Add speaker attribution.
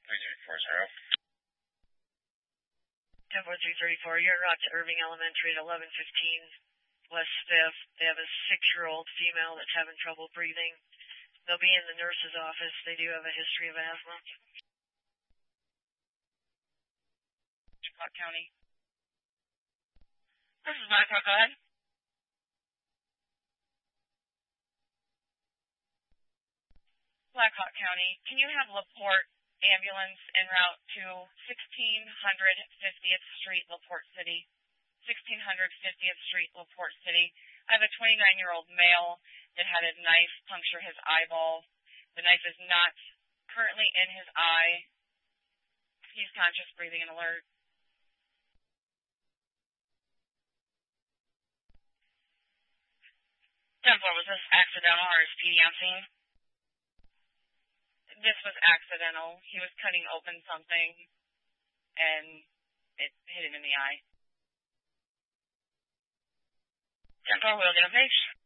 Speaker 1: 3340.
Speaker 2: 10334, you're en route to Irving Elementary at 1115 West 5th. They have a 6-year-old female that's having trouble breathing. They'll be in the nurse's office. They do have a history of asthma.
Speaker 3: Blackhawk County. This is Blackhawk, go ahead. Blackhawk County, can you have LaPorte ambulance en route to 1650th Street, LaPorte City? 1650th Street, LaPorte City. I have a 29-year-old male that had a knife puncture his eyeball. The knife is not currently in his eye. He's conscious, breathing, and alert. 10-4, was this accidental or is PD on scene? This was accidental. He was cutting open something, and it hit him in the eye. 10-4, we'll get a page.